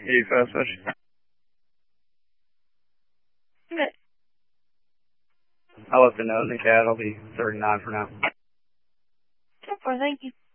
You fast switch. Okay. I left a note in the cat. I'll be 39 for now. So far, thank you.